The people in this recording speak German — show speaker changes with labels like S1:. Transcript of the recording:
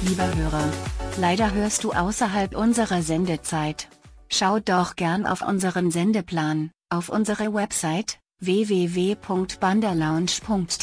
S1: lieber Hörer. Leider hörst du außerhalb unserer Sendezeit. Schau doch gern auf unseren Sendeplan, auf unsere Website, www.bandalounge.tv.